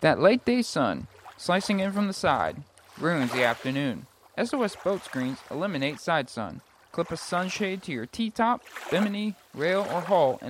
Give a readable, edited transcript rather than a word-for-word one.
That late day sun, slicing in from the side, ruins the afternoon. SOS boat screens eliminate side sun. Clip a sunshade to your T-top, bimini, rail, or hull, and